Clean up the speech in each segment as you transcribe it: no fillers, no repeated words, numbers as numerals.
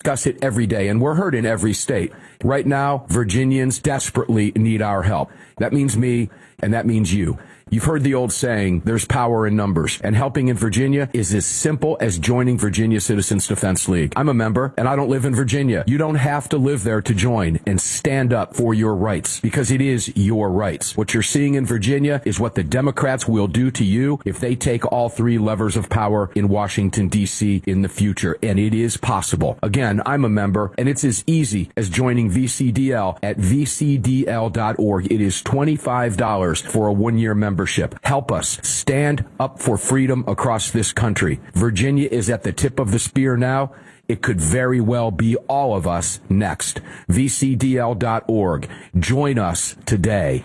discuss it every day, and we're heard in every state. Right now, Virginians desperately need our help. That means me, and that means you. You've heard the old saying, there's power in numbers, and helping in Virginia is as simple as joining Virginia Citizens Defense League. I'm a member, and I don't live in Virginia. You don't have to live there to join and stand up for your rights, because it is your rights. What you're seeing in Virginia is what the Democrats will do to you if they take all three levers of power in Washington, D.C. in the future, and it is possible. Again, I'm a member, and it's as easy as joining VCDL at vcdl.org. It is $25 for a one-year membership. Help us stand up for freedom across this country. Virginia is at the tip of the spear now. It could very well be all of us next. vcdl.org. Join us today.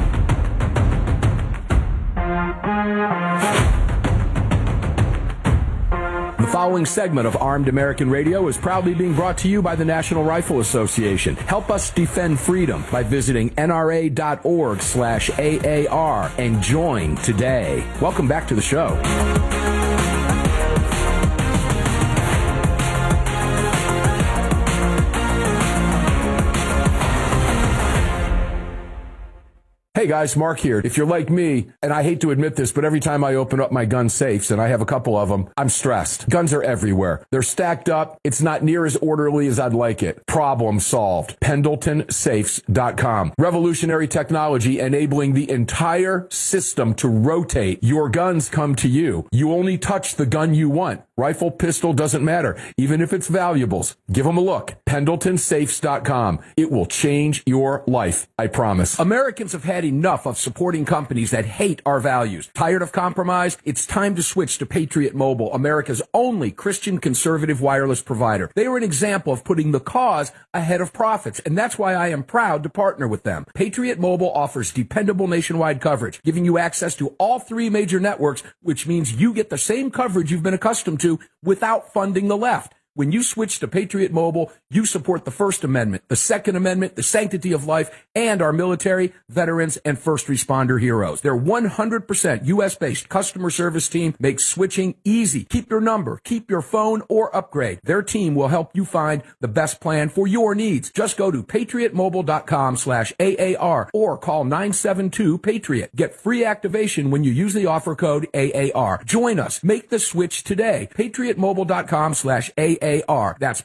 The following segment of Armed American Radio is proudly being brought to you by the National Rifle Association. Help us defend freedom by visiting nra.org/AAR and join today. Welcome back to the show. Hey guys, Mark here. If you're like me, and I hate to admit this, but every time I open up my gun safes, and I have a couple of them, I'm stressed. Guns are everywhere. They're stacked up. It's not near as orderly as I'd like it. Problem solved. PendletonSafes.com. Revolutionary technology enabling the entire system to rotate. Your guns come to you. You only touch the gun you want. Rifle, pistol, doesn't matter. Even if it's valuables. Give them a look. PendletonSafes.com. It will change your life. I promise. Americans have had enough of supporting companies that hate our values. Tired of compromise? It's time to switch to Patriot Mobile, America's only Christian conservative wireless provider. They are an example of putting the cause ahead of profits, and that's why I am proud to partner with them. Patriot Mobile offers dependable nationwide coverage, giving you access to all three major networks, which means you get the same coverage you've been accustomed to without funding the left. When you switch to Patriot Mobile, you support the First Amendment, the Second Amendment, the sanctity of life, and our military, veterans, and first responder heroes. Their 100% U.S.-based customer service team makes switching easy. Keep your number, keep your phone, or upgrade. Their team will help you find the best plan for your needs. Just go to patriotmobile.com/AAR or call 972-PATRIOT. Get free activation when you use the offer code AAR. Join us. Make the switch today. patriotmobile.com/AAR. That's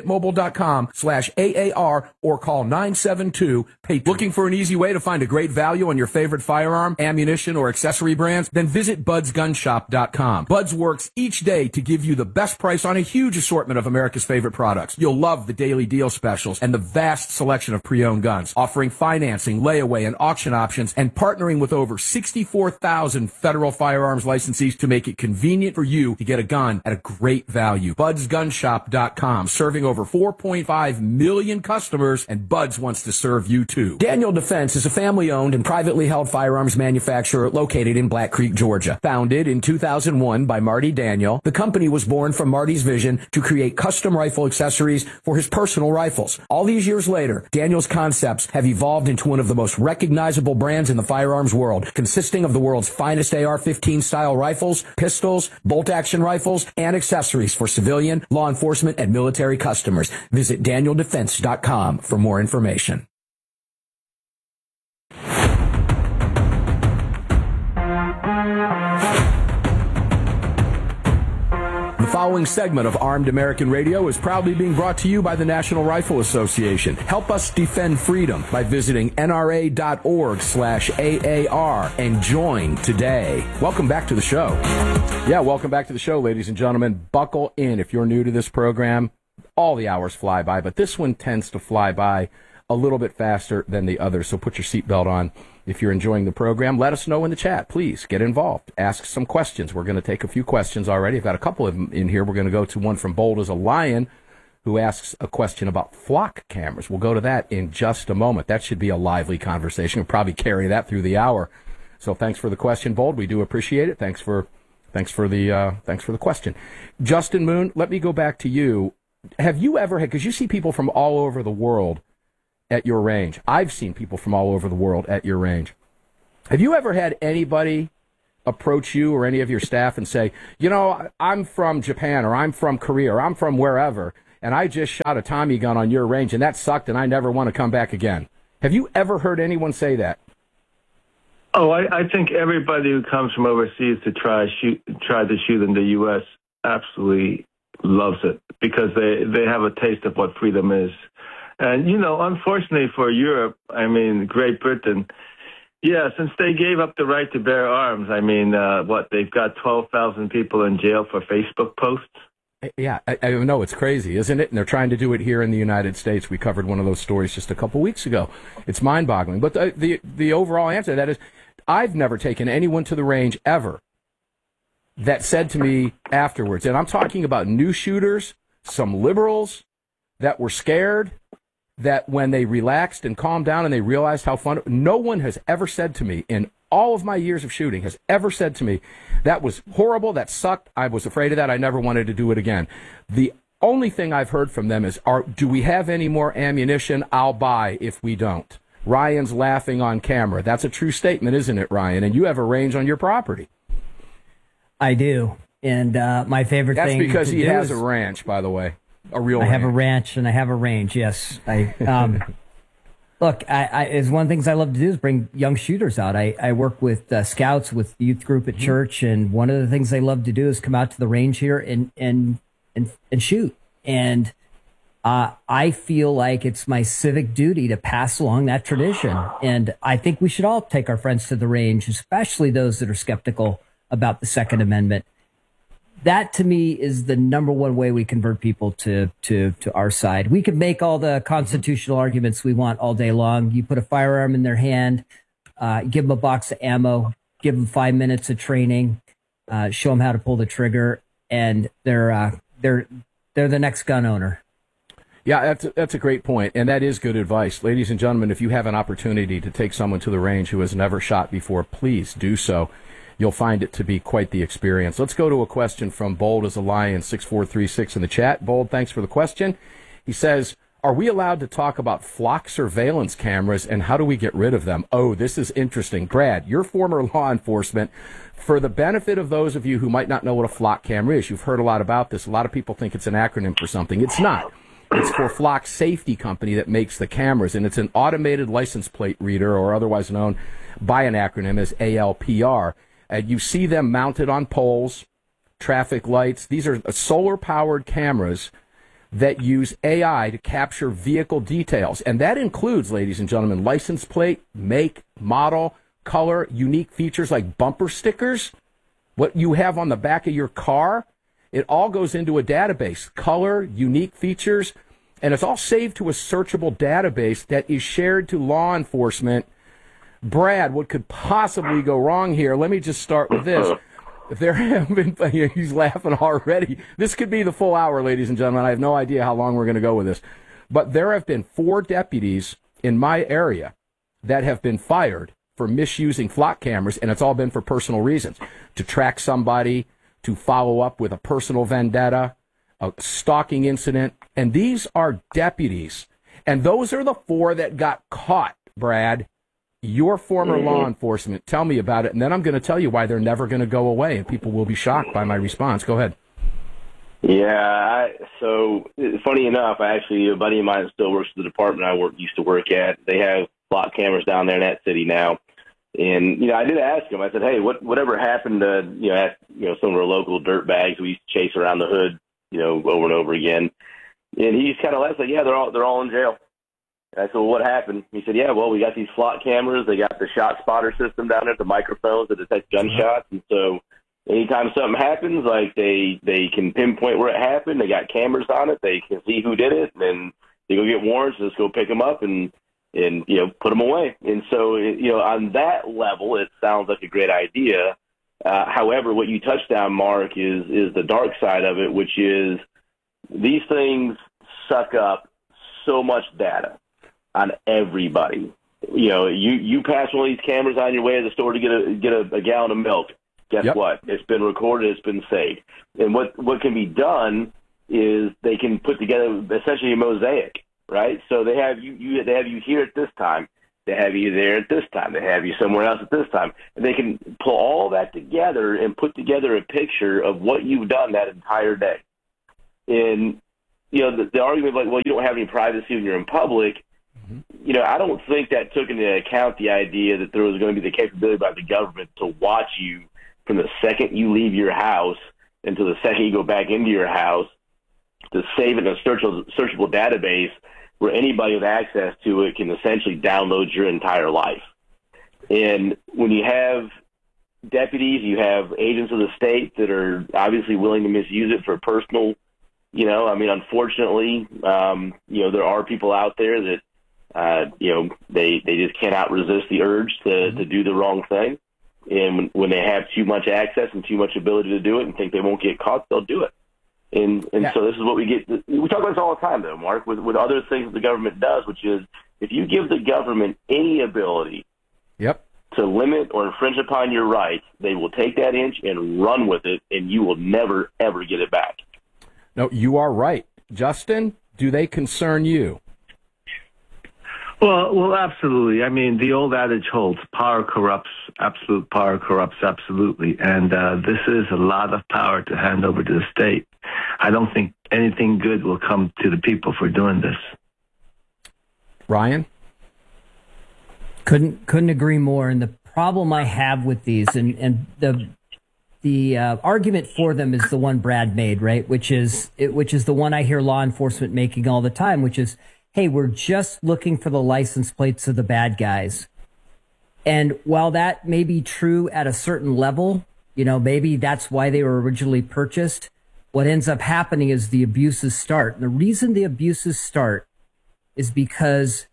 patriotmobile.com/AAR or call 972-PATRIOT. Looking for an easy way to find a great value on your favorite firearm, ammunition, or accessory brands? Then visit budsgunshop.com. Buds works each day to give you the best price on a huge assortment of America's favorite products. You'll love the daily deal specials and the vast selection of pre-owned guns, offering financing, layaway, and auction options, and partnering with over 64,000 federal firearms licensees to make it convenient for you to get a gun at a great value. Budsgunshop.com, serving over 4.5 million customers, and Buds wants to serve you too. Daniel Defense is a family-owned and privately held firearms manufacturer located in Black Creek, Georgia. Founded in 2001 by Marty Daniel, the company was born from Marty's vision to create custom rifle accessories for his personal rifles. All these years later, Daniel's concepts have evolved into one of the most recognizable brands in the firearms world, consisting of the world's finest AR-15 style rifles, pistols, bolt-action rifles, and accessories for civilian, law enforcement, and military customers. Visit DanielDefense.com for more information. The following segment of Armed American Radio is proudly being brought to you by the National Rifle Association. Help us defend freedom by visiting nra.org/AAR and join today. Welcome back to the show. Yeah, welcome back to the show, ladies and gentlemen. Buckle in if you're new to this program. All the hours fly by, but this one tends to fly by a little bit faster than the others, so put your seatbelt on. If you're enjoying the program, let us know in the chat. Please get involved. Ask some questions. We're going to take a few questions already. I've got a couple of them in here. We're going to go to one from Bold as a Lion, who asks a question about flock cameras. We'll go to that in just a moment. That should be a lively conversation. We'll probably carry that through the hour. So thanks for the question, Bold. We do appreciate it. Thanks for the question. Justin Moon, let me go back to you. Have you ever had, because you see people from all over the world at your range. I've seen people from all over the world at your range. Have you ever had anybody approach you or any of your staff and say, you know, I'm from Japan, or I'm from Korea, or I'm from wherever, and I just shot a Tommy gun on your range, and that sucked, and I never want to come back again. Have you ever heard anyone say that? Oh, I think everybody who comes from overseas to try to shoot in the U.S. absolutely loves it because they have a taste of what freedom is. And, unfortunately for Europe, Great Britain, yeah, since they gave up the right to bear arms, they've got 12,000 people in jail for Facebook posts? Yeah, I know, it's crazy, isn't it? And they're trying to do it here in the United States. We covered one of those stories just a couple weeks ago. It's mind-boggling. But the overall answer to that is I've never taken anyone to the range ever that said to me afterwards, and I'm talking about new shooters, some liberals that were scared, that when they relaxed and calmed down and they realized how fun, no one has ever said to me in all of my years of shooting has ever said to me, that was horrible, that sucked, I was afraid of that, I never wanted to do it again. The only thing I've heard from them is, do we have any more ammunition? I'll buy if we don't. Ryan's laughing on camera. That's a true statement, isn't it, Ryan? And you have a range on your property. I do. And my favorite thing That's because he has a ranch, by the way. A real ranch. I have a ranch and I have a range, yes. Look, is one of the things I love to do is bring young shooters out. I work with scouts, with the youth group at church, and one of the things they love to do is come out to the range here and shoot. And I feel like it's my civic duty to pass along that tradition. And I think we should all take our friends to the range, especially those that are skeptical about the Second Amendment. That, to me, is the number one way we convert people to our side. We can make all the constitutional arguments we want all day long. You put a firearm in their hand, give them a box of ammo, give them 5 minutes of training, show them how to pull the trigger, and they're the next gun owner. Yeah, that's a great point, and that is good advice. Ladies and gentlemen, if you have an opportunity to take someone to the range who has never shot before, please do so. You'll find it to be quite the experience. Let's go to a question from Bold as a Lion 6436 in the chat. Bold, thanks for the question. He says, are we allowed to talk about flock surveillance cameras and how do we get rid of them? Oh, this is interesting. Brad, you're former law enforcement. For the benefit of those of you who might not know what a flock camera is, you've heard a lot about this. A lot of people think it's an acronym for something. It's not. It's for Flock Safety Company that makes the cameras, and it's an automated license plate reader, or otherwise known by an acronym as ALPR. You see them mounted on poles, traffic lights. These are solar-powered cameras that use AI to capture vehicle details. And that includes, ladies and gentlemen, license plate, make, model, color, unique features like bumper stickers, what you have on the back of your car. It all goes into a database, color, unique features, and it's all saved to a searchable database that is shared to law enforcement. Brad, what could possibly go wrong here? Let me just start with this. There have been, he's laughing already. This could be the full hour, ladies and gentlemen. I have no idea how long we're going to go with this. But there have been 4 deputies in my area that have been fired for misusing flock cameras, and it's all been for personal reasons. To track somebody, to follow up with a personal vendetta, a stalking incident. And these are deputies. And those are the 4 that got caught, Brad. Your former law enforcement, tell me about it, and then I'm going to tell you why they're never going to go away, and people will be shocked by my response. Go ahead. Yeah, so funny enough, a buddy of mine still works for the department I used to work at. They have flock cameras down there in that city now. And, I did ask him, I said, hey, whatever happened to, some of our local dirt bags we used to chase around the hood, over and over again. And he just kind of laughed, like, yeah, they're all in jail. And I said, well, what happened? He said, yeah, well, we got these flock cameras. They got the shot spotter system down there, the microphones that detect gunshots. And so anytime something happens, like they can pinpoint where it happened. They got cameras on it. They can see who did it. And then they go get warrants, just go pick them up and put them away. And so, on that level, it sounds like a great idea. However, what you touched on, Mark, is the dark side of it, which is these things suck up so much data on everybody. You pass one of these cameras on your way to the store to get a gallon of milk. Guess what? It's been recorded. It's been saved. And what can be done is they can put together essentially a mosaic, right? So they have you here at this time. They have you there at this time. They have you somewhere else at this time. And they can pull all that together and put together a picture of what you've done that entire day. And the argument like, well, you don't have any privacy when you're in public. Mm-hmm. I don't think that took into account the idea that there was going to be the capability by the government to watch you from the second you leave your house until the second you go back into your house, to save it in a searchable database where anybody with access to it can essentially download your entire life. And when you have deputies, you have agents of the state that are obviously willing to misuse it for personal, unfortunately, there are people out there that, they just cannot resist the urge to do the wrong thing. And when they have too much access and too much ability to do it and think they won't get caught, they'll do it. And so this is what we get. We talk about this all the time, though, Mark, with other things that the government does, which is if you give the government any ability to limit or infringe upon your rights, they will take that inch and run with it, and you will never, ever get it back. No, you are right. Justin, do they concern you? Well, absolutely. I mean, the old adage holds: power corrupts. Absolute power corrupts absolutely. And this is a lot of power to hand over to the state. I don't think anything good will come to the people for doing this. Ryan? Couldn't agree more. And the problem I have with these, and the argument for them is the one Brad made, right? Which is the one I hear law enforcement making all the time, which is, hey, we're just looking for the license plates of the bad guys. And while that may be true at a certain level, maybe that's why they were originally purchased, what ends up happening is the abuses start. And the reason the abuses start is because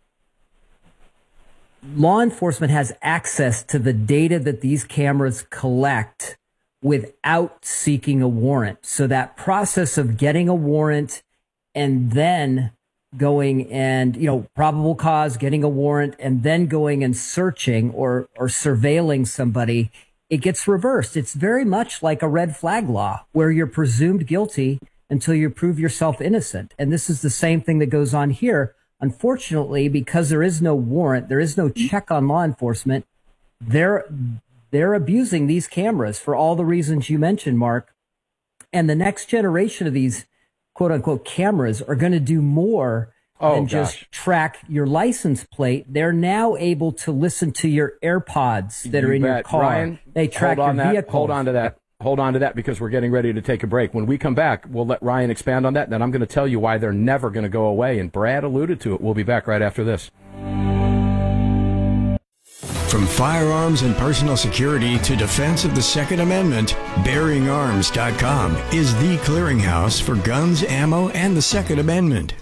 law enforcement has access to the data that these cameras collect without seeking a warrant. So that process of getting a warrant and then going and, probable cause, getting a warrant, and then going and searching or surveilling somebody, it gets reversed. It's very much like a red flag law where you're presumed guilty until you prove yourself innocent. And this is the same thing that goes on here. Unfortunately, because there is no warrant, there is no check on law enforcement, they're abusing these cameras for all the reasons you mentioned, Mark. And the next generation of these quote unquote cameras are going to do more than just track your license plate. They're now able to listen to your AirPods that are in your car. Ryan, they track your vehicle. Hold on to that because we're getting ready to take a break. When we come back, we'll let Ryan expand on that. Then I'm going to tell you why they're never going to go away. And Brad alluded to it. We'll be back right after this. From firearms and personal security to defense of the Second Amendment, BearingArms.com is the clearinghouse for guns, ammo, and the Second Amendment.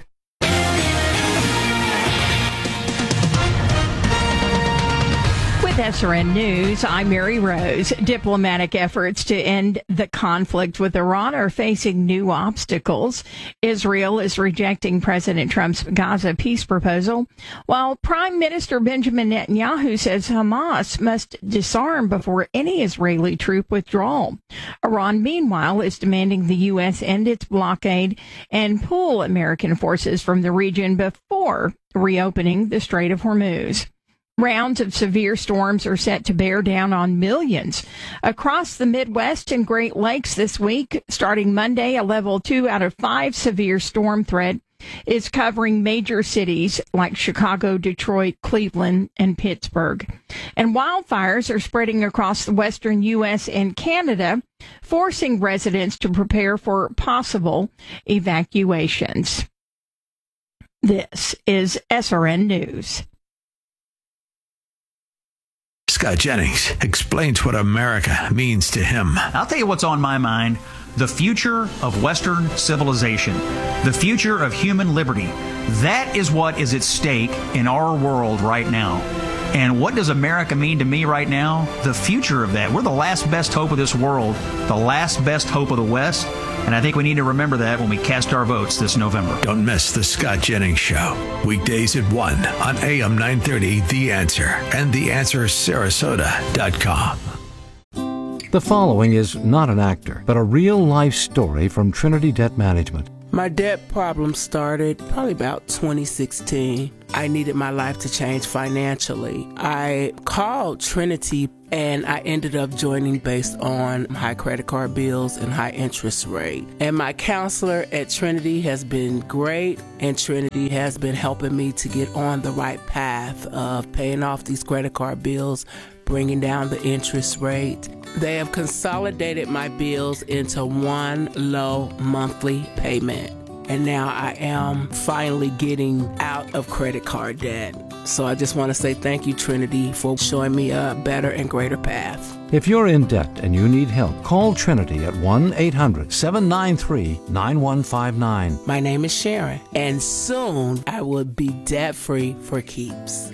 SRN News, I'm Mary Rose. Diplomatic efforts to end the conflict with Iran are facing new obstacles. Israel is rejecting President Trump's Gaza peace proposal, while Prime Minister Benjamin Netanyahu says Hamas must disarm before any Israeli troop withdrawal. Iran, meanwhile, is demanding the U.S. end its blockade and pull American forces from the region before reopening the Strait of Hormuz. Rounds of severe storms are set to bear down on millions across the Midwest and Great Lakes this week. Starting Monday, a level 2 out of 5 severe storm threat is covering major cities like Chicago, Detroit, Cleveland, and Pittsburgh. And wildfires are spreading across the western U.S. and Canada, forcing residents to prepare for possible evacuations. This is SRN News. Scott Jennings explains what America means to him. I'll tell you what's on my mind. The future of Western civilization. The future of human liberty. That is what is at stake in our world right now. And what does America mean to me right now? The future of that. We're the last best hope of this world. The last best hope of the West. And I think we need to remember that when we cast our votes this November. Don't miss the Scott Jennings Show. Weekdays at 1 on AM 930, The Answer, and TheAnswerSarasota.com. The following is not an actor, but a real-life story from Trinity Debt Management. My debt problem started probably about 2016. I needed my life to change financially. I called Trinity and I ended up joining based on high credit card bills and high interest rate. And my counselor at Trinity has been great, and Trinity has been helping me to get on the right path of paying off these credit card bills, bringing down the interest rate. They have consolidated my bills into one low monthly payment. And now I am finally getting out of credit card debt. So I just want to say thank you, Trinity, for showing me a better and greater path. If you're in debt and you need help, call Trinity at 1-800-793-9159. My name is Sharon, and soon I will be debt-free for keeps.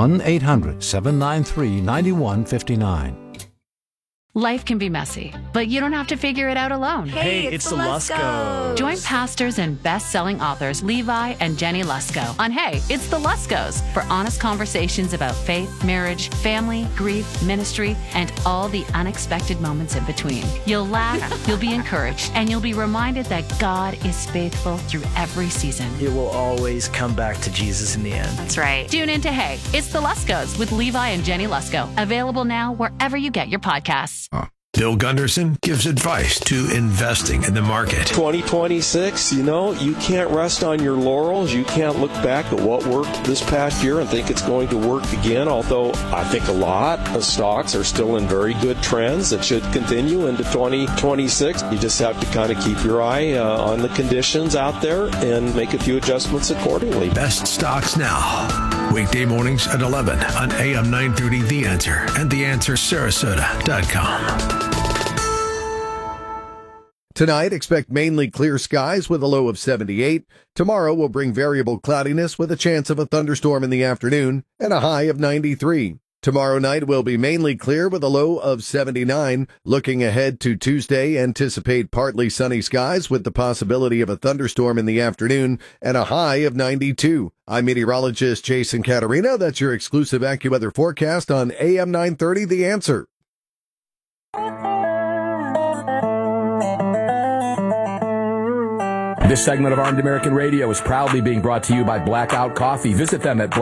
1-800-793-9159. Life can be messy, but you don't have to figure it out alone. Hey, it's the Luskos. Join pastors and best-selling authors Levi and Jenny Lusko on Hey, It's the Luskos for honest conversations about faith, marriage, family, grief, ministry, and all the unexpected moments in between. You'll laugh, you'll be encouraged, and you'll be reminded that God is faithful through every season. It will always come back to Jesus in the end. That's right. Tune into Hey, It's the Luskos with Levi and Jenny Lusko. Available now wherever you get your podcasts. Bill Gunderson gives advice to investing in the market. 2026, you can't rest on your laurels. You can't look back at what worked this past year and think it's going to work again, although I think a lot of stocks are still in very good trends that should continue into 2026. You just have to kind of keep your eye on the conditions out there and make a few adjustments accordingly. Best stocks now. Weekday mornings at 11 on AM 930 The Answer and TheAnswerSarasota.com. Tonight, expect mainly clear skies with a low of 78. Tomorrow will bring variable cloudiness with a chance of a thunderstorm in the afternoon and a high of 93. Tomorrow night will be mainly clear with a low of 79. Looking ahead to Tuesday, anticipate partly sunny skies with the possibility of a thunderstorm in the afternoon and a high of 92. I'm meteorologist Jason Caterina. That's your exclusive AccuWeather forecast on AM 930 The Answer. This segment of Armed American Radio is proudly being brought to you by Blackout Coffee. Visit them at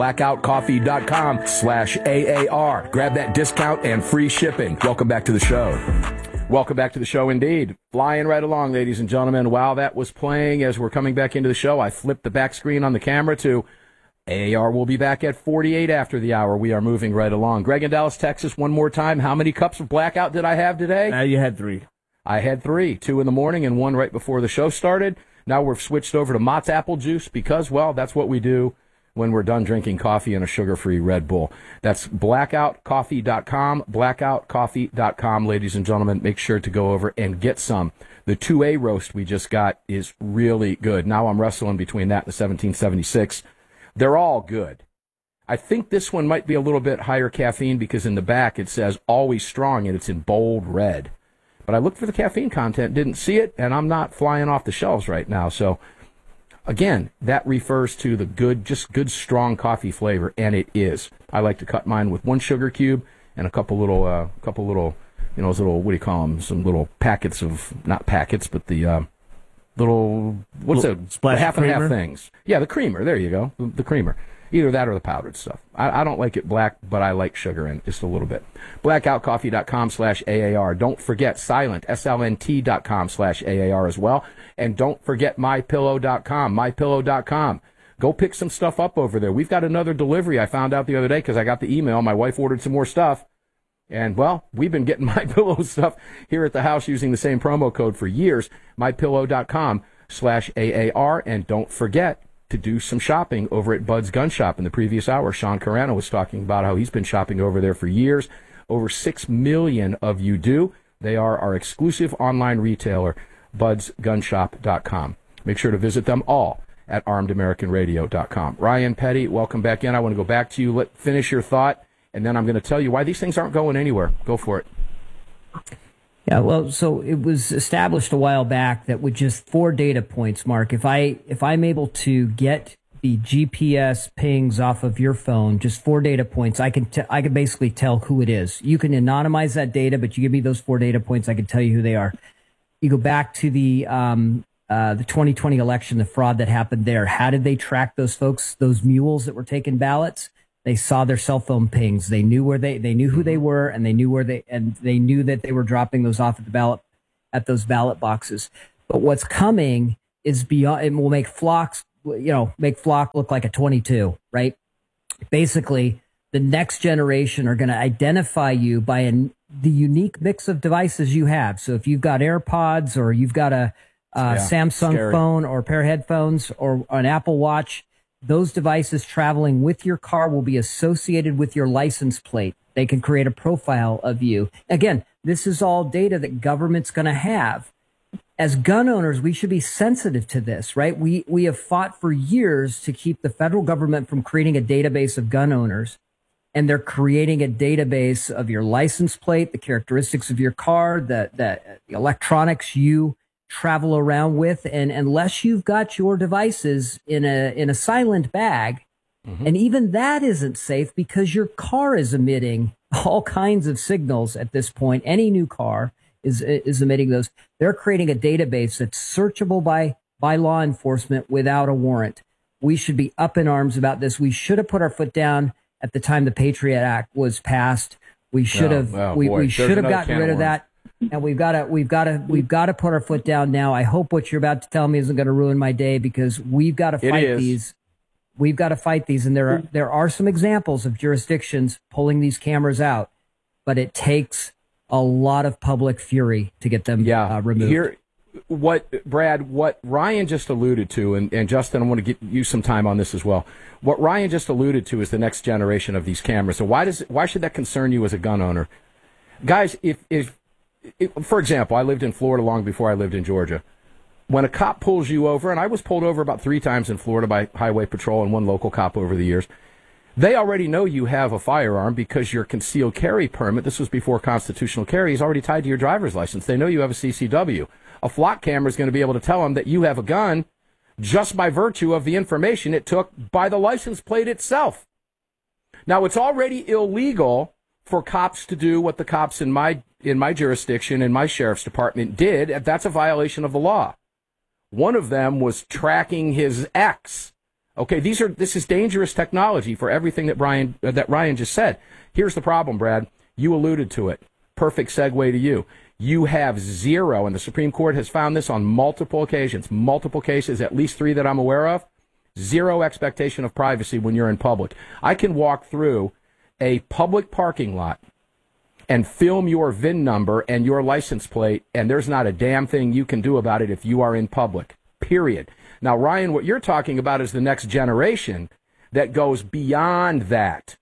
blackoutcoffee.com/AAR. Grab that discount and free shipping. Welcome back to the show. Welcome back to the show indeed. Flying right along, ladies and gentlemen. While that was playing, as we're coming back into the show, I flipped the back screen on the camera to AAR will be back at 48 after the hour. We are moving right along. Greg in Dallas, Texas, one more time. How many cups of blackout did I have today? You had 3. I had 3, 2 in the morning and 1 right before the show started. Now we've switched over to Mott's apple juice because, well, that's what we do when we're done drinking coffee and a sugar-free Red Bull. That's blackoutcoffee.com, blackoutcoffee.com. Ladies and gentlemen, make sure to go over and get some. The 2A roast we just got is really good. Now I'm wrestling between that and the 1776. They're all good. I think this one might be a little bit higher caffeine because in the back it says always strong and it's in bold red. But I looked for the caffeine content, didn't see it, and I'm not flying off the shelves right now. So, again, that refers to the good, strong coffee flavor, and it is. I like to cut mine with 1 sugar cube and a couple little, those little, what do you call them? Some little packets of, not packets, but the little, what's it? Half and half things. Yeah, the creamer. There you go, the creamer. Either that or the powdered stuff. I don't like it black, but I like sugar in it just a little bit. Blackoutcoffee.com/AAR. Don't forget Silent, SLNT.com/AAR as well. And don't forget MyPillow.com, MyPillow.com. Go pick some stuff up over there. We've got another delivery I found out the other day because I got the email. My wife ordered some more stuff. And, well, we've been getting MyPillow stuff here at the house using the same promo code for years. MyPillow.com/AAR. And don't forget to do some shopping over at Bud's Gun Shop. In the previous hour, Sean Carano was talking about how he's been shopping over there for years. Over 6 million of you do. They are our exclusive online retailer, budsgunshop.com. Make sure to visit them all at armedamericanradio.com. Ryan Petty, welcome back in. I want to go back to you. Finish your thought, and then I'm going to tell you why these things aren't going anywhere. Go for it. Yeah, well, so it was established a while back that with just 4 data points, Mark, if I'm able to get the GPS pings off of your phone, just 4 data points, I can basically tell who it is. You can anonymize that data, but you give me those 4 data points, I can tell you who they are. You go back to the the 2020 election, the fraud that happened there. How did they track those folks, those mules that were taking ballots? They saw their cell phone pings. They knew where they knew who they were, and they knew they knew that they were dropping those off at those ballot boxes. But what's coming is beyond. It will make Flock look like a 22, right? Basically, the next generation are going to identify you by the unique mix of devices you have. So if you've got AirPods or you've got a Samsung phone or a pair of headphones or an Apple Watch, those devices traveling with your car will be associated with your license plate. They can create a profile of you. Again, this is all data that government's going to have. As gun owners, we should be sensitive to this, right? We have fought for years to keep the federal government from creating a database of gun owners, and they're creating a database of your license plate, the characteristics of your car, the electronics you travel around with, and unless you've got your devices in a silent bag, and even that isn't safe because your car is emitting all kinds of signals at this point. Any new car is emitting those. They're creating a database that's searchable by law enforcement without a warrant. We should be up in arms about this. We should have put our foot down at the time the Patriot Act was passed. We should have we should have gotten rid of that. And we've got to put our foot down now. I hope what you're about to tell me isn't going to ruin my day, because we've got to fight these. We've got to fight these, and there are some examples of jurisdictions pulling these cameras out, but it takes a lot of public fury to get them removed. Here, what Ryan just alluded to, and Justin, I want to get you some time on this as well. What Ryan just alluded to is the next generation of these cameras. So why should that concern you as a gun owner, guys? If for example, I lived in Florida long before I lived in Georgia. When a cop pulls you over, and I was pulled over about 3 times in Florida by Highway Patrol and one local cop over the years, they already know you have a firearm because your concealed carry permit, this was before constitutional carry, is already tied to your driver's license. They know you have a CCW. A Flock camera is going to be able to tell them that you have a gun just by virtue of the information it took by the license plate itself. Now, it's already illegal for cops to do what the cops in my jurisdiction, in my sheriff's department did. That's a violation of the law. One of them was tracking his ex. Okay, this is dangerous technology for everything that Ryan just said. Here's the problem, Brad. You alluded to it. Perfect segue to you. You have zero, and the Supreme Court has found this on multiple occasions, multiple cases, at least 3 that I'm aware of, zero expectation of privacy when you're in public. I can walk through a public parking lot and film your VIN number and your license plate, and there's not a damn thing you can do about it if you are in public, period. Now, Ryan, what you're talking about is the next generation that goes beyond that.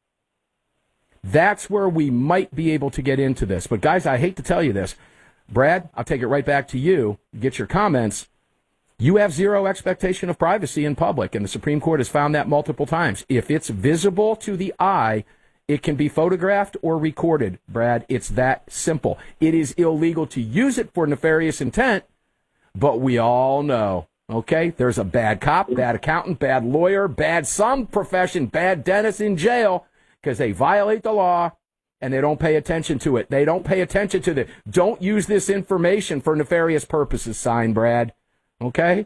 That's where we might be able to get into this. But, guys, I hate to tell you this. Brad, I'll take it right back to you. Get your comments. You have zero expectation of privacy in public, and the Supreme Court has found that multiple times. If it's visible to the eye, it can be photographed or recorded, Brad. It's that simple. It is illegal to use it for nefarious intent, but we all know, okay, there's a bad cop, bad accountant, bad lawyer, bad some profession, bad dentist in jail because they violate the law and they don't pay attention to it. They don't pay attention to don't use this information for nefarious purposes, sign, Brad. Okay?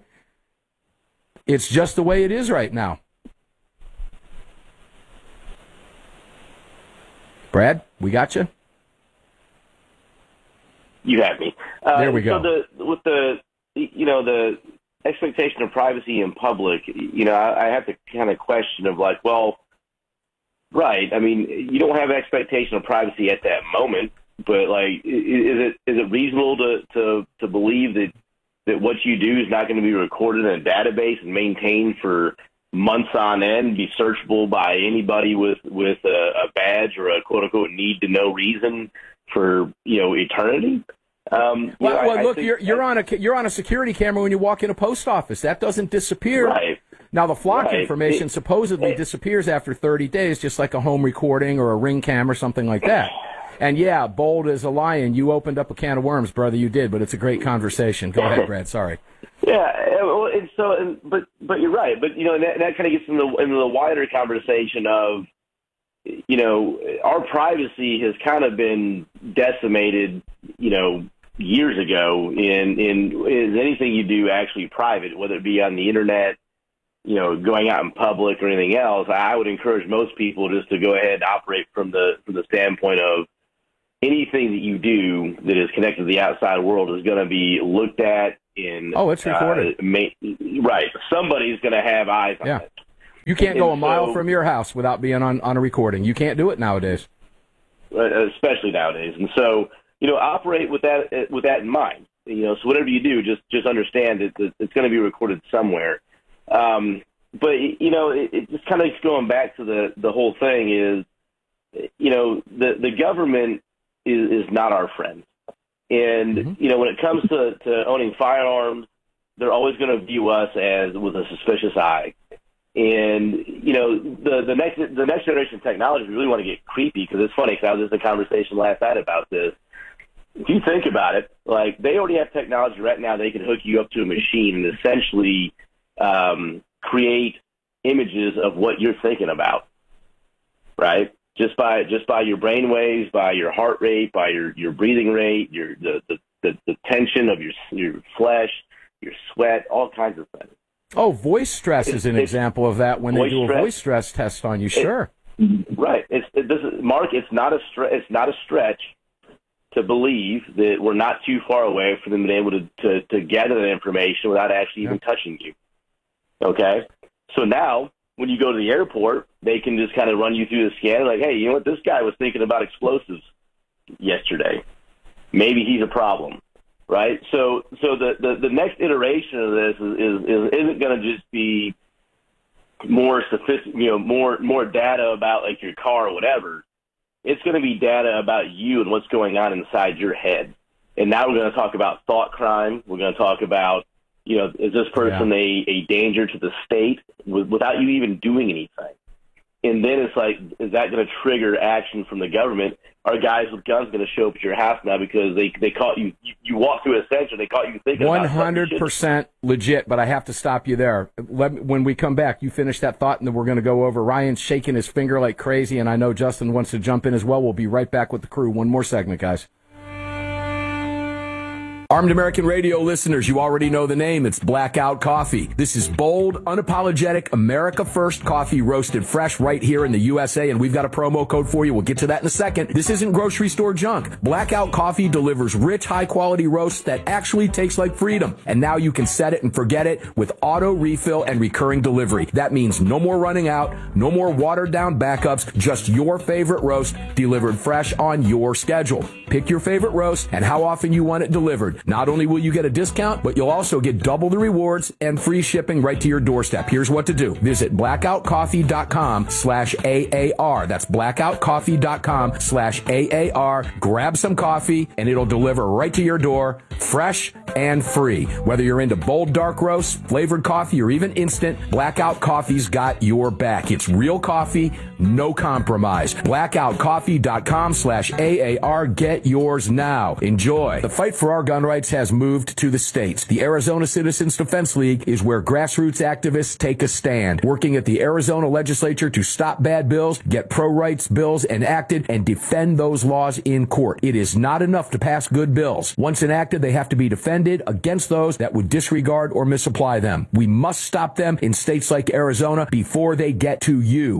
It's just the way it is right now. Brad, we got you? You have me. There we go. So with the expectation of privacy in public, I have to kind of question of like, well, right. I mean, you don't have expectation of privacy at that moment, but like, is it reasonable to believe that what you do is not going to be recorded in a database and maintained for months on end, be searchable by anybody with a badge or a quote unquote need to know reason for eternity? Look, you're on a security camera when you walk in a post office. That doesn't disappear. Right. Now the Flock information supposedly disappears after 30 days, just like a home recording or a Ring cam or something like that. And yeah, bold as a lion, you opened up a can of worms, brother. You did, but it's a great conversation. Go ahead, Brad. Sorry. Yeah, well, but you're right. But that kind of gets into the wider conversation of, our privacy has kind of been decimated, years ago in is anything you do actually private, whether it be on the internet, going out in public or anything else. I would encourage most people just to go ahead and operate from the standpoint of anything that you do that is connected to the outside world is going to be looked at it's recorded. Right. Somebody's going to have eyes on it. You can't go a mile from your house without being on a recording. You can't do it nowadays. Especially nowadays. And so, operate with that in mind. So whatever you do, just understand that it's going to be recorded somewhere. But it just kind of going back to the whole thing is, the government is not our friend. And, when it comes to owning firearms, they're always going to view us with a suspicious eye. And, the next generation of technology, we really want to get creepy because it's funny because I was just in a conversation last night about this. If you think about it, like they already have technology right now, they can hook you up to a machine and essentially create images of what you're thinking about, right? Just by your brain waves, by your heart rate, by your breathing rate, the tension of your flesh, your sweat, all kinds of things. Oh, voice stress is an example of that when they do a voice stress test on you. Sure. Right. Mark, it's not a stretch to believe that we're not too far away from them being able to gather that information without actually even touching you. Okay? So now, when you go to the airport, they can just kind of run you through the scan, like, hey, you know what? This guy was thinking about explosives yesterday. Maybe he's a problem, right? So the next iteration of this isn't going to just be more sophisticated, more data about like your car or whatever. It's going to be data about you and what's going on inside your head. And now we're going to talk about thought crime. We're going to talk about, is this person a danger to the state without you even doing anything? And then it's like, is that going to trigger action from the government? Are guys with guns going to show up at your house now because they caught you? You walked through a center, they caught you thinking 100% legit, but I have to stop you there. When we come back, you finish that thought, and then we're going to go over. Ryan's shaking his finger like crazy, and I know Justin wants to jump in as well. We'll be right back with the crew. One more segment, guys. Armed American Radio listeners, you already know the name. It's Blackout Coffee. This is bold, unapologetic, America First coffee roasted fresh right here in the USA, and we've got a promo code for you. We'll get to that in a second. This isn't grocery store junk. Blackout Coffee delivers rich, high-quality roasts that actually taste like freedom. And now you can set it and forget it with auto refill and recurring delivery. That means no more running out, no more watered-down backups, just your favorite roast delivered fresh on your schedule. Pick your favorite roast and how often you want it delivered. Not only will you get a discount, but you'll also get double the rewards and free shipping right to your doorstep. Here's what to do. Visit blackoutcoffee.com/AAR. That's blackoutcoffee.com/AAR. Grab some coffee and it'll deliver right to your door, fresh and free. Whether you're into bold dark roast, flavored coffee, or even instant, Blackout Coffee's got your back. It's real coffee, no compromise. blackoutcoffee.com/AAR. Get yours now. Enjoy. The fight for our gun rights has moved to the states. The Arizona Citizens Defense League is where grassroots activists take a stand, working at the Arizona legislature to stop bad bills, get pro-rights bills enacted, and defend those laws in court. It is not enough to pass good bills. Once enacted, they have to be defended against those that would disregard or misapply them. We must stop them in states like Arizona before they get to you.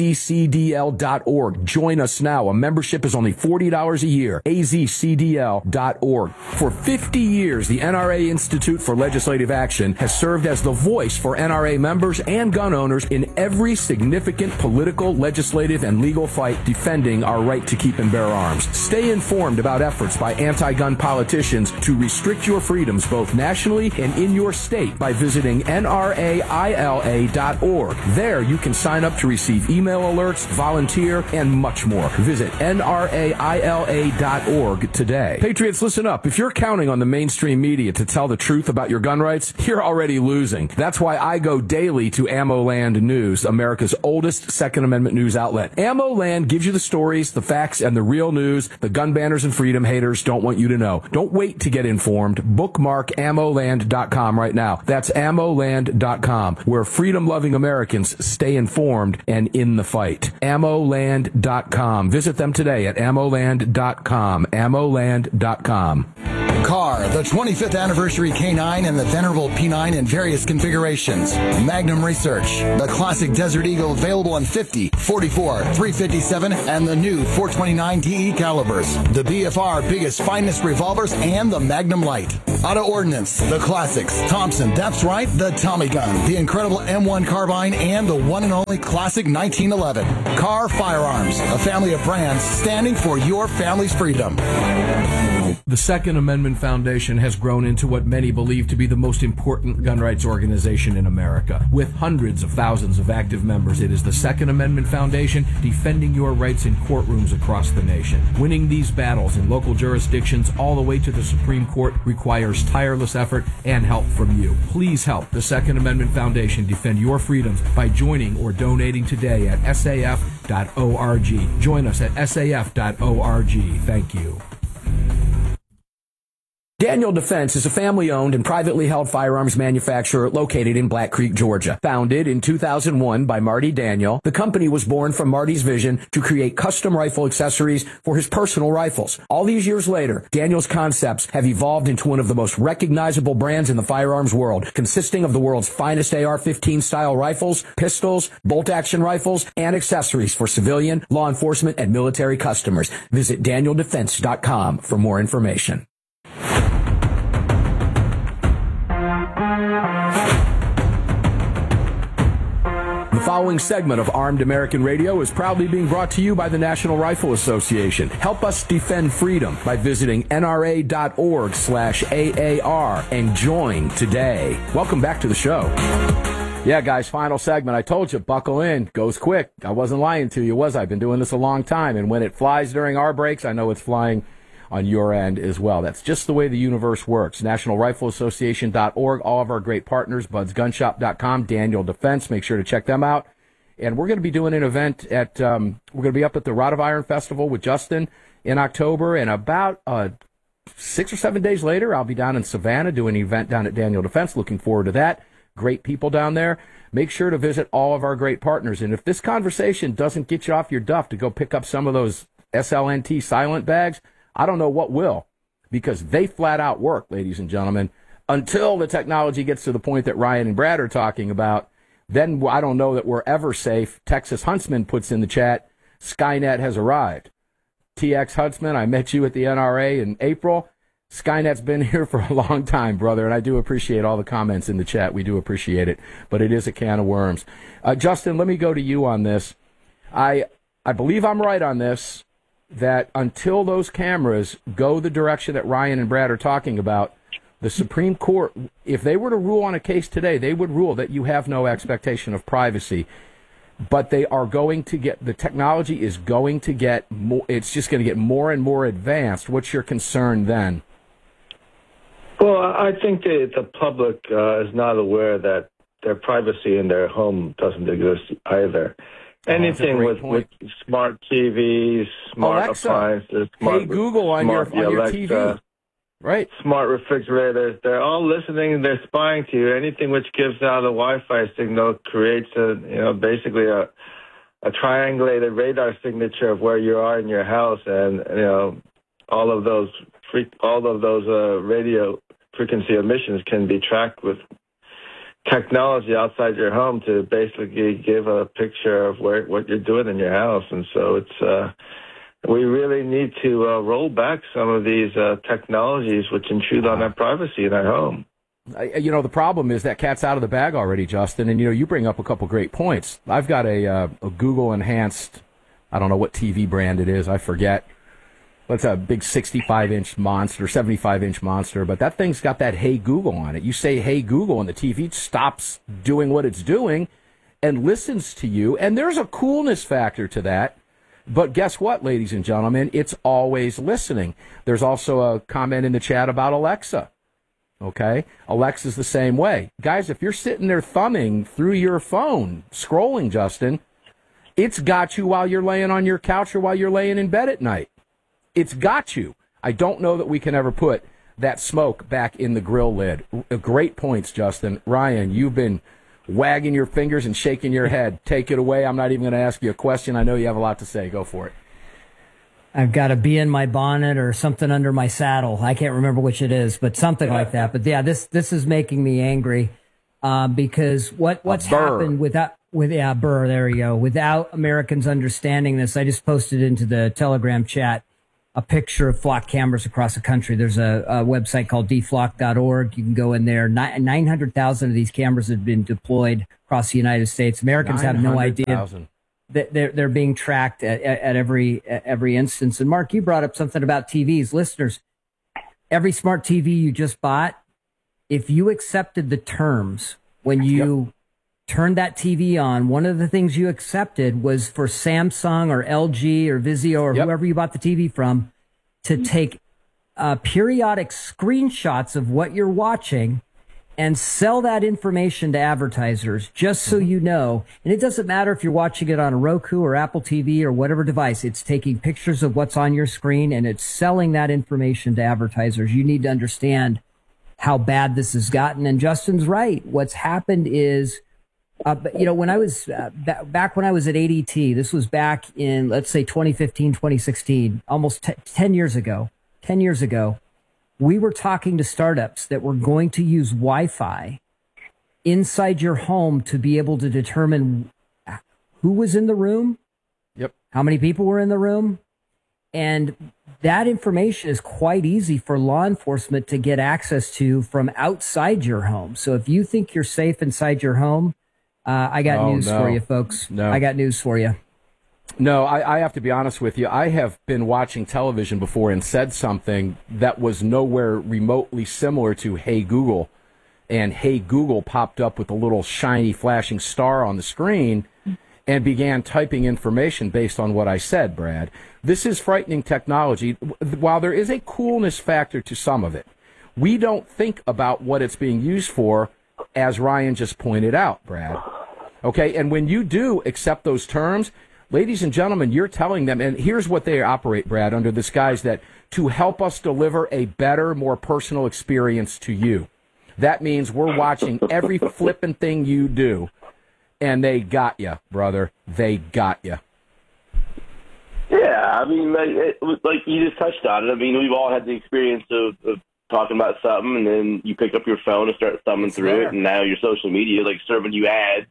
azcdl.org. Join us now. A membership is only $40 a year. azcdl.org. For 50 years, the NRA Institute for Legislative Action has served as the voice for NRA members and gun owners in every significant political, legislative, and legal fight defending our right to keep and bear arms. Stay informed about efforts by anti-gun politicians to restrict your freedoms both nationally and in your state by visiting nraila.org. There you can sign up to receive email alerts, volunteer, and much more. Visit nraila.org today. Patriots, listen up. If you're counting on the mainstream media to tell the truth about your gun rights, you're already losing. That's why I go daily to AmmoLand News, America's oldest Second Amendment news outlet. AmmoLand gives you the stories, the facts, and the real news the gun banners and freedom haters don't want you to know. Don't wait to get informed. Bookmark AmmoLand.com right now. That's AmmoLand.com, where freedom-loving Americans stay informed and in the fight. AmmoLand.com. Visit them today at AmmoLand.com. AmmoLand.com. KAR, the 25th anniversary K9 and the venerable P9 in various configurations. Magnum Research, the classic Desert Eagle available in 50, 44, 357, and the new 429 DE calibers. The BFR biggest, finest revolvers, and the Magnum Light. Auto Ordnance, the classics. Thompson, that's right, the Tommy gun, the incredible M1 carbine, and the one and only classic 1911. KAR Firearms, a family of brands standing for your family's freedom. The Second Amendment Foundation has grown into what many believe to be the most important gun rights organization in America. With hundreds of thousands of active members, it is the Second Amendment Foundation defending your rights in courtrooms across the nation. Winning these battles in local jurisdictions all the way to the Supreme Court requires tireless effort and help from you. Please help the Second Amendment Foundation defend your freedoms by joining or donating today at saf.org. Join us at saf.org. Thank you. Daniel Defense is a family-owned and privately held firearms manufacturer located in Black Creek, Georgia. Founded in 2001 by Marty Daniel, the company was born from Marty's vision to create custom rifle accessories for his personal rifles. All these years later, Daniel's concepts have evolved into one of the most recognizable brands in the firearms world, consisting of the world's finest AR-15 style rifles, pistols, bolt-action rifles, and accessories for civilian, law enforcement, and military customers. Visit DanielDefense.com for more information. The following segment of Armed American Radio is proudly being brought to you by the National Rifle Association. Help us defend freedom by visiting nra.org/AAR and join today. Welcome back to the show. Yeah, guys, final segment. I told you, buckle in. Goes quick. I wasn't lying to you, was I? I've been doing this a long time, and when it flies during our breaks, I know it's flying on your end as well. That's just the way the universe works. NationalRifleAssociation.org, all of our great partners, BudsGunShop.com, Daniel Defense. Make sure to check them out. And we're going to be doing an event at, we're going to be up at the Rod of Iron Festival with Justin in October. And about 6 or 7 days later, I'll be down in Savannah doing an event down at Daniel Defense. Looking forward to that. Great people down there. Make sure to visit all of our great partners. And if this conversation doesn't get you off your duff to go pick up some of those SLNT silent bags, I don't know what will, because they flat out work, ladies and gentlemen, until the technology gets to the point that Ryan and Brad are talking about. Then I don't know that we're ever safe. Texas Huntsman puts in the chat, Skynet has arrived. TX Huntsman, I met you at the NRA in April. Skynet's been here for a long time, brother, and I do appreciate all the comments in the chat. We do appreciate it, but it is a can of worms. Justin, let me go to you on this. I believe I'm right on this, that until those cameras go the direction that Ryan and Brad are talking about, the Supreme Court, if they were to rule on a case today, they would rule that you have no expectation of privacy. But they are going to get, the technology is going to get more, it's just going to get more and more advanced. What's your concern then? Well, I think the public is not aware that their privacy in their home doesn't exist either. Anything with smart TVs, smart Alexa, appliances, smart, hey Google on your Alexa, TV, right? Smart refrigerators, they're all listening, they're spying to you. Anything which gives out a Wi-Fi signal creates basically a triangulated radar signature of where you are in your house, and all of those radio frequency emissions can be tracked with technology outside your home to basically give a picture of what you're doing in your house. And so it's we really need to roll back some of these technologies which intrude on our privacy in our home. The problem is that cat's out of the bag already, Justin, and you bring up a couple great points. I've got a Google enhanced, I don't know what TV brand it is, I forget. But it's a big 65-inch monster, 75-inch monster, but that thing's got that Hey Google on it. You say Hey Google, and the TV stops doing what it's doing and listens to you, and there's a coolness factor to that. But guess what, ladies and gentlemen? It's always listening. There's also a comment in the chat about Alexa. Okay? Alexa's the same way. Guys, if you're sitting there thumbing through your phone, scrolling, Justin, it's got you while you're laying on your couch or while you're laying in bed at night. It's got you. I don't know that we can ever put that smoke back in the grill lid. Great points, Justin. Ryan, you've been wagging your fingers and shaking your head. Take it away. I'm not even going to ask you a question. I know you have a lot to say. Go for it. I've got a bee in my bonnet or something under my saddle. I can't remember which it is, but something like that. But yeah, this is making me angry because what's happened without Burr. There you go. Without Americans understanding this, I just posted into the Telegram chat a picture of flock cameras across the country. There's a website called dflock.org. You can go in there. 900,000 of these cameras have been deployed across the United States. Americans have no idea that they're being tracked at every instance. And Mark, you brought up something about TVs. Listeners, every smart TV you just bought, if you accepted the terms when you turned that TV on, one of the things you accepted was for Samsung or LG or Vizio or whoever you bought the TV from to take periodic screenshots of what you're watching and sell that information to advertisers, just so you know. And it doesn't matter if you're watching it on a Roku or Apple TV or whatever device. It's taking pictures of what's on your screen and it's selling that information to advertisers. You need to understand how bad this has gotten. And Justin's right. What's happened is, when I was back when I was at ADT, this was back in, let's say, 2015, 2016, almost 10 years ago. 10 years ago, we were talking to startups that were going to use Wi-Fi inside your home to be able to determine who was in the room, how many people were in the room. And that information is quite easy for law enforcement to get access to from outside your home. So if you think you're safe inside your home, I got news for you, folks. I got news for you. No, I have to be honest with you. I have been watching television before and said something that was nowhere remotely similar to Hey Google. And Hey Google popped up with a little shiny flashing star on the screen and began typing information based on what I said, Brad. This is frightening technology. While there is a coolness factor to some of it, we don't think about what it's being used for, as Ryan just pointed out, Brad. Okay, and when you do accept those terms, ladies and gentlemen, you're telling them, and here's what they operate, Brad, under this guise that to help us deliver a better, more personal experience to you. That means we're watching every flippin' thing you do, and they got you, brother. They got you. Yeah, I mean, like you just touched on it. I mean, we've all had the experience of talking about something, and then you pick up your phone and start thumbing through it, and now your social media, like, serving you ads,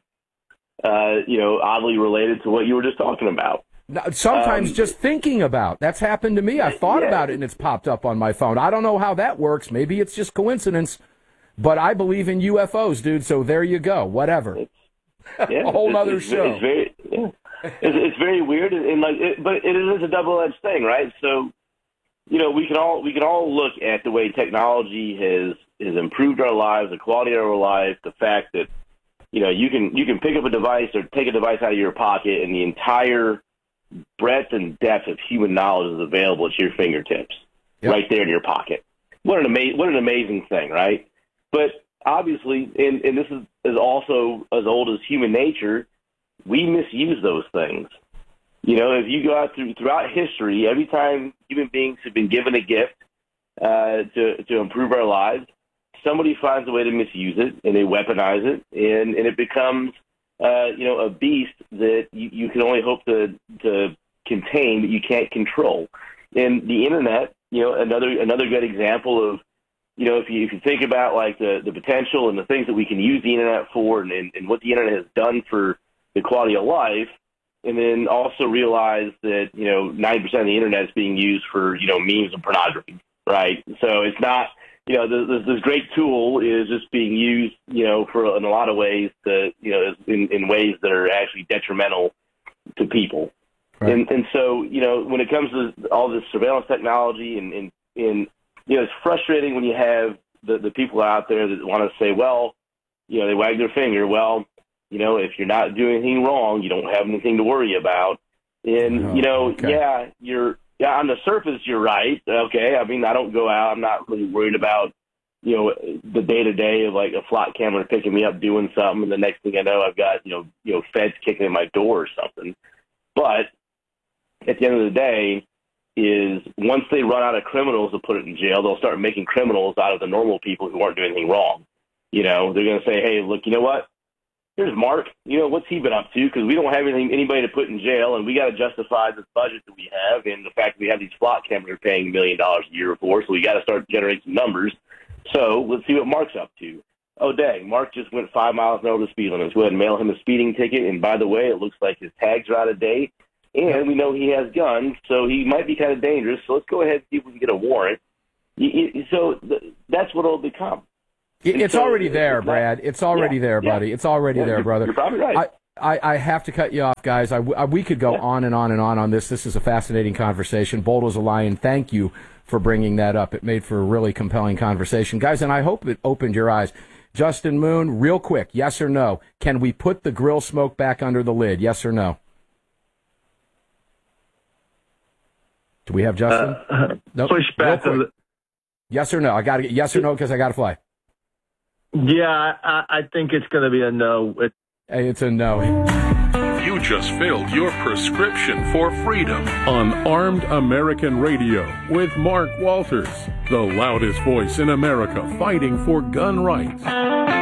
oddly related to what you were just talking about. Sometimes just thinking about. That's happened to me. I thought about it, and it's popped up on my phone. I don't know how that works. Maybe it's just coincidence, but I believe in UFOs, dude, so there you go. Whatever. A whole other show. It's very weird, but it is a double-edged thing, right? So, we can all look at the way technology has improved our lives, the quality of our lives, the fact that you can pick up a device or take a device out of your pocket, and the entire breadth and depth of human knowledge is available at your fingertips, right there in your pocket. What an amazing thing, right? But obviously, and this is also as old as human nature, we misuse those things. If you go out throughout history, every time human beings have been given a gift to improve our lives, somebody finds a way to misuse it, and they weaponize it, and it becomes a beast that you can only hope to contain, but you can't control. And the internet, another good example of, if you think about like the potential and the things that we can use the internet for, and what the internet has done for the quality of life. And then also realize that, 90% of the internet is being used for, memes and pornography, right? So it's not, this great tool is just being used, for in a lot of ways in ways that are actually detrimental to people. Right. And so, when it comes to all this surveillance technology and it's frustrating when you have the people out there that want to say, well, they wag their finger, well, if you're not doing anything wrong, you don't have anything to worry about. And, on the surface, you're right. Okay. I mean, I don't go out. I'm not really worried about, the day-to-day of like a flock camera picking me up doing something. And the next thing I know, I've got, feds kicking in my door or something. But at the end of the day is once they run out of criminals to put it in jail, they'll start making criminals out of the normal people who aren't doing anything wrong. They're going to say, hey, look, you know what? here's Mark. What's he been up to? Because we don't have anybody to put in jail, and we got to justify this budget that we have and the fact that we have these flock cameras we're paying $1 million a year for, so we got to start generating some numbers. So let's see what Mark's up to. Oh, dang, Mark just went 5 miles an hour over the speed limit. Let's go ahead and mail him a speeding ticket. And by the way, it looks like his tags are out of date. And we know he has guns, so he might be kind of dangerous. So let's go ahead and see if we can get a warrant. So that's what it'll become. It's already there, Brad. It's already there, buddy. It's already there, brother. You're probably right. I have to cut you off, guys. We could go on and on and on this. This is a fascinating conversation. Bold as a lion, thank you for bringing that up. It made for a really compelling conversation. Guys, and I hope it opened your eyes. Justin Moon, real quick, yes or no? Can we put the grill smoke back under the lid? Yes or no? Do we have Justin? Nope. Push back. Yes or no? I got to get yes or no because I got to fly. Yeah, I think it's going to be a no. Hey, it's a no. You just filled your prescription for freedom on Armed American Radio with Mark Walters, the loudest voice in America fighting for gun rights.